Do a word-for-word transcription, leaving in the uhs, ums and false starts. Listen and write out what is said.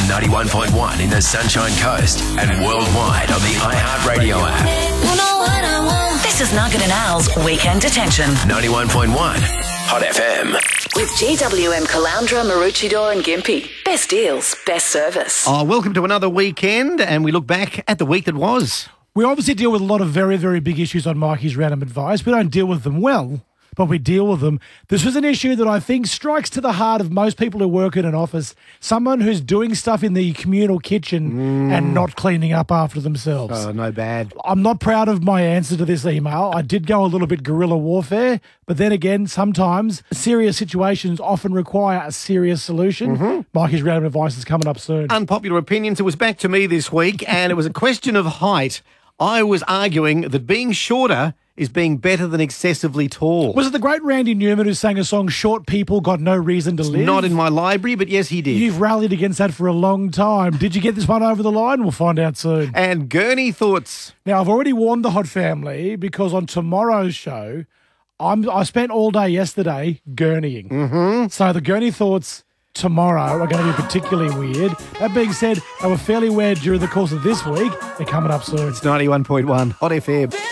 ninety-one point one in the Sunshine Coast and worldwide on the iHeartRadio app. You know what I want. This is Nugget and Al's Weekend Detention. ninety-one point one Hot F M. With G W M Caloundra, Maroochydore and Gympie. Best deals, best service. Oh, welcome to another weekend, and we look back at the week that was. We obviously deal with a lot of very, very big issues on Mikey's Random Advice. We don't deal with them well, but we deal with them. This was an issue that I think strikes to the heart of most people who work in an office. Someone who's doing stuff in the communal kitchen mm. and not cleaning up after themselves. Oh, no bad. I'm not proud of my answer to this email. I did go a little bit guerrilla warfare, but then again, sometimes serious situations often require a serious solution. Mm-hmm. Mikey's Random Advice is coming up soon. Unpopular opinions. It was back to me this week, and it was a question of height. I was arguing that being shorter is being better than excessively tall. Was it the great Randy Newman who sang a song, Short People Got No Reason to Live? Not in my library, but yes, he did. You've rallied against that for a long time. Did you get this one over the line? We'll find out soon. And Gurney thoughts. Now, I've already warned the Hot family because on tomorrow's show, I'm, I spent all day yesterday gurneying. Mm-hmm. So the Gurney thoughts tomorrow are going to be particularly weird. That being said, they were fairly weird during the course of this week. They're coming up soon. It's ninety-one point one Hot F M.